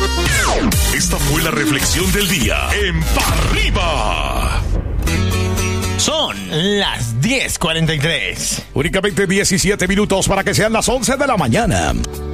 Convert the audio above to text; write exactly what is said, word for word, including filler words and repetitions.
Esta fue la reflexión del día en Pa' Arriba. Son las diez cuarenta y tres. Únicamente diecisiete minutos para que sean las once de la mañana.